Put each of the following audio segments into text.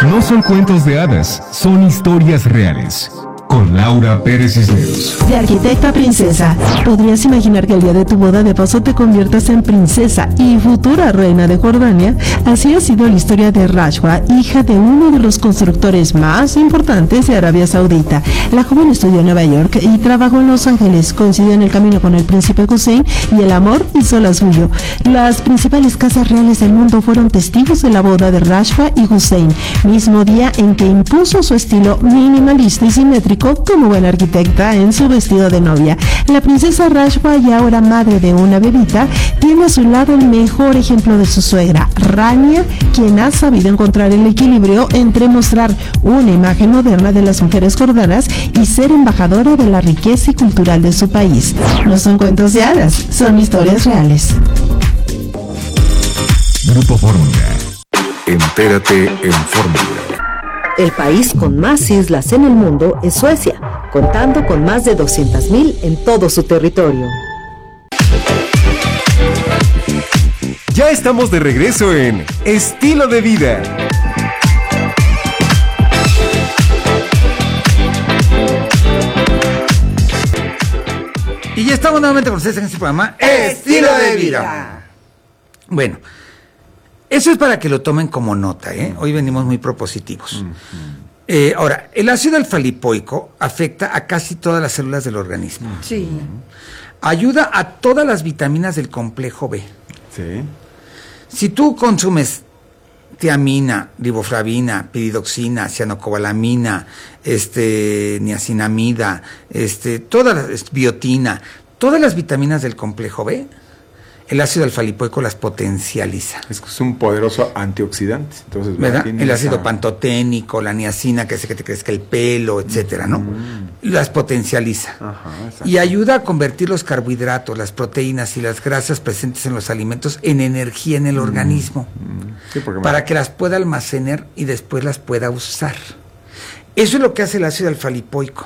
No son cuentos de hadas, son historias reales. Con Laura Pérez Cisneros. De arquitecta a princesa, ¿podrías imaginar que el día de tu boda de paso te conviertas en princesa y futura reina de Jordania? Así ha sido la historia de Rajwa, hija de uno de los constructores más importantes de Arabia Saudita. La joven estudió en Nueva York y trabajó en Los Ángeles. Coincidió en el camino con el príncipe Hussein y el amor hizo la suyo. Las principales casas reales del mundo fueron testigos de la boda de Rajwa y Hussein, mismo día en que impuso su estilo minimalista y simétrico como buena arquitecta en su vestido de novia. La princesa Rajwa, y ahora madre de una bebita, tiene a su lado el mejor ejemplo de su suegra, Rania, quien ha sabido encontrar el equilibrio entre mostrar una imagen moderna de las mujeres jordanas y ser embajadora de la riqueza y cultural de su país. No son cuentos de hadas, son historias reales. Grupo Fórmula. Entérate en Fórmula. El país con más islas en el mundo es Suecia, contando con más de 200,000 en todo su territorio. Ya estamos de regreso en Estilo de Vida. Y ya estamos nuevamente con ustedes en este programa Estilo de Vida. Bueno, eso es para que lo tomen como nota, ¿eh? Hoy venimos muy propositivos. Ahora, el ácido alfa-lipoico afecta a casi todas las células del organismo. Sí. Ayuda a todas las vitaminas del complejo B. Sí. Si tú consumes tiamina, riboflavina, piridoxina, cianocobalamina, niacinamida, biotina, todas las vitaminas del complejo B, el ácido alfa-lipoico las potencializa. Es un poderoso antioxidante. Entonces, ¿verdad? El ácido pantoténico, la niacina, que hace que te crezca el pelo, etcétera, ¿no? Las potencializa. Ajá, y ayuda a convertir los carbohidratos, las proteínas y las grasas presentes en los alimentos en energía en el organismo. Sí, para que las pueda almacenar y después las pueda usar. Eso es lo que hace el ácido alfa-lipoico.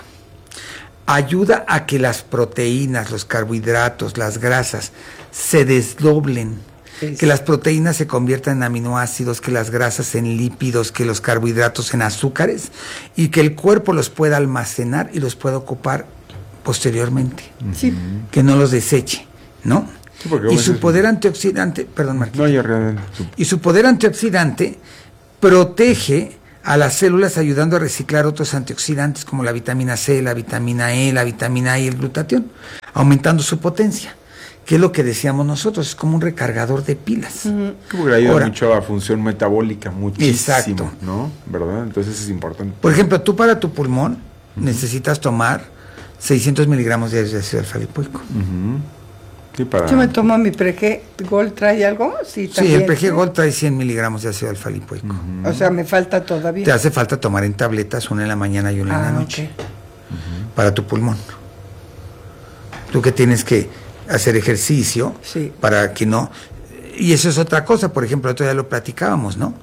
Ayuda a que las proteínas, los carbohidratos, las grasas se desdoblen, que las proteínas se conviertan en aminoácidos, que las grasas en lípidos, que los carbohidratos en azúcares, y que el cuerpo los pueda almacenar y los pueda ocupar posteriormente. Sí. Que no los deseche, ¿no? Sí, y su poder antioxidante, perdón, Marquito. No, yo realmente. Y su poder antioxidante protege a las células, ayudando a reciclar otros antioxidantes como la vitamina C, la vitamina E, la vitamina A y el glutatión, aumentando su potencia, que es lo que decíamos nosotros, es como un recargador de pilas. Como que le ayuda mucho a función metabólica, muchísimo. Exacto. ¿No? ¿Verdad? Entonces es importante. Por ejemplo, tú para tu pulmón necesitas tomar 600 miligramos de ácido alfa-lipoico. Sí, para... Yo me tomo mi Prege Gold, ¿trae algo? Sí, también, el Prege Gold trae 100 miligramos de ácido alfa-lipoico. O sea, me falta todavía. Te hace falta tomar en tabletas, una en la mañana y una en la noche. Okay. Para tu pulmón. Tú que tienes que hacer ejercicio, sí, para que no... Y eso es otra cosa, por ejemplo, otro día lo platicábamos, ¿no?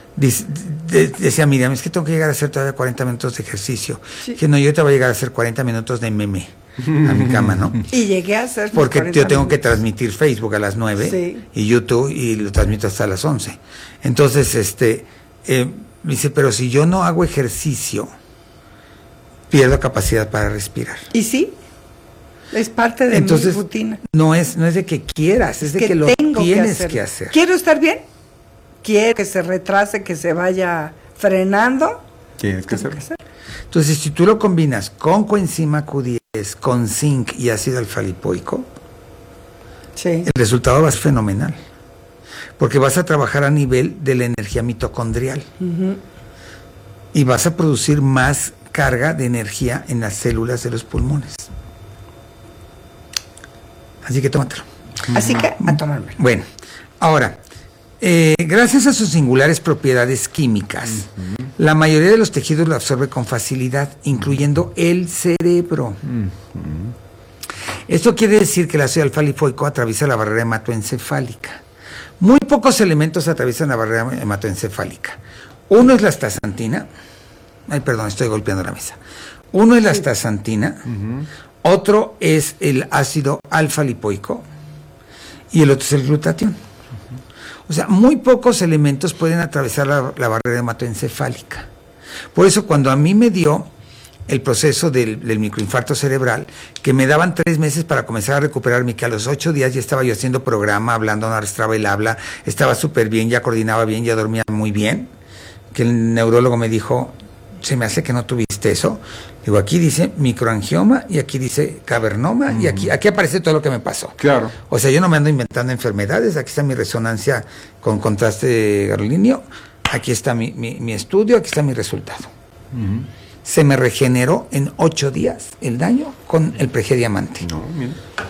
Decía Miriam, es que tengo que llegar a hacer todavía 40 minutos de ejercicio. Sí. Que no, yo te voy a llegar a hacer 40 minutos de meme a mi cama, ¿no? Y llegué a hacer... Porque yo tengo que transmitir Facebook a las 9, sí, y YouTube, y lo transmito hasta las 11. Entonces, dice, pero si yo no hago ejercicio, pierdo capacidad para respirar. ¿Y sí? Es parte de mi rutina. No es de que quieras, es de que lo tienes que hacer. ¿Quiero estar bien? Quiero que se retrase, que se vaya frenando. Tienes que hacerlo. Entonces, si tú lo combinas con coenzima Q10, con zinc y ácido alfa-lipoico, sí, el resultado va a ser fenomenal. Porque vas a trabajar a nivel de la energía mitocondrial. Y vas a producir más carga de energía en las células de los pulmones. Así que tómatelo. Así que a tomarme. Bueno, ahora, gracias a sus singulares propiedades químicas, la mayoría de los tejidos lo absorbe con facilidad, incluyendo el cerebro. Esto quiere decir que el ácido alfa-lipoico atraviesa la barrera hematoencefálica. Muy pocos elementos atraviesan la barrera hematoencefálica. Uno es la astaxantina. Ay, perdón, estoy golpeando la mesa. Uno es la astaxantina. Otro es el ácido alfa-lipoico y el otro es el glutatión. O sea, muy pocos elementos pueden atravesar la barrera hematoencefálica. Por eso cuando a mí me dio el proceso del microinfarto cerebral, que me daban 3 meses para comenzar a recuperarme, que a los 8 días ya estaba yo haciendo programa, hablando, no arrastraba el habla, estaba súper bien, ya coordinaba bien, ya dormía muy bien, que el neurólogo me dijo, se me hace que no tuviste eso. Digo, aquí dice microangioma y aquí dice cavernoma y aquí aparece todo lo que me pasó. Claro. O sea, yo no me ando inventando enfermedades, aquí está mi resonancia con contraste gadolinio, aquí está mi estudio, aquí está mi resultado. Se me regeneró en 8 días el daño con el pregediamante. No, mira.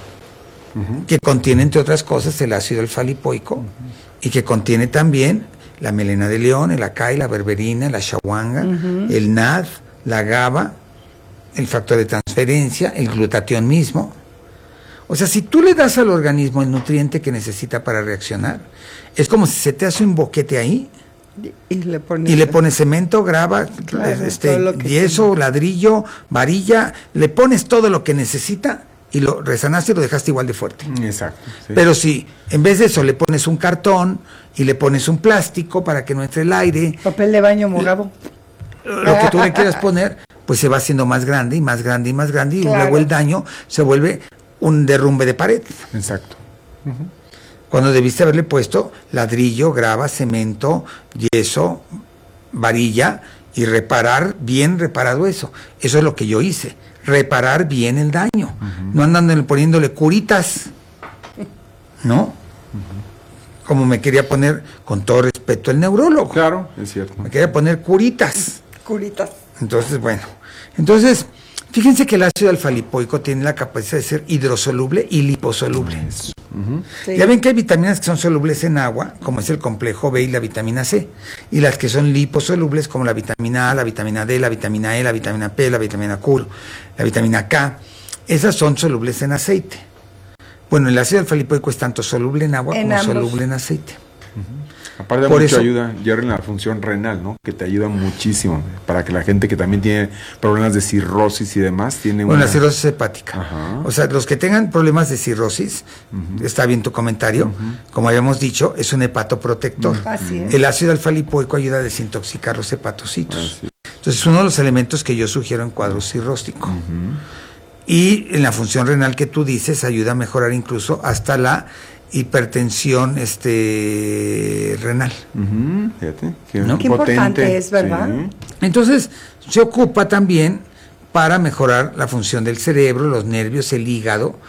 Que contiene, entre otras cosas, el ácido alfa-lipoico y que contiene también la melena de león, el acai, la berberina, la shawanga, el NAD, la GABA, el factor de transferencia, el glutatión mismo. O sea, si tú le das al organismo el nutriente que necesita para reaccionar, es como si se te hace un boquete ahí y le pones cemento, grava, yeso, ladrillo, varilla, le pones todo lo que necesita y lo resanaste y lo dejaste igual de fuerte. Exacto. Sí. Pero si en vez de eso le pones un cartón y le pones un plástico para que no entre el aire, papel de baño mojado, lo que tú le quieras poner, pues se va haciendo más grande y más grande y más grande y luego el daño se vuelve un derrumbe de pared. Exacto. Cuando debiste haberle puesto ladrillo, grava, cemento, yeso, varilla y reparar bien reparado eso. Eso es lo que yo hice, reparar bien el daño, no andando poniéndole curitas, ¿no? Como me quería poner, con todo respeto, el neurólogo. Claro, es cierto. Me quería poner curitas. curitas. Entonces, bueno, fíjense que el ácido alfa-lipoico tiene la capacidad de ser hidrosoluble y liposoluble. Sí. Ya ven que hay vitaminas que son solubles en agua, como es el complejo B y la vitamina C, y las que son liposolubles, como la vitamina A, la vitamina D, la vitamina E, la vitamina P, la vitamina Q, la vitamina K, esas son solubles en aceite. Bueno, el ácido alfa-lipoico es tanto soluble en agua como soluble en aceite. Aparte de mucho ayuda, Jerry, en la función renal, ¿no? Que te ayuda muchísimo para que la gente que también tiene problemas de cirrosis y demás tiene la cirrosis hepática. Ajá. O sea, los que tengan problemas de cirrosis, está bien tu comentario, como habíamos dicho, es un hepatoprotector. Así es. El ácido alfa-lipoico ayuda a desintoxicar los hepatocitos. Entonces, es uno de los elementos que yo sugiero en cuadro cirróstico. Y en la función renal que tú dices, ayuda a mejorar incluso hasta la hipertensión renal. Fíjate, qué importante es, ¿verdad? Sí. Entonces, se ocupa también para mejorar la función del cerebro, los nervios, el hígado,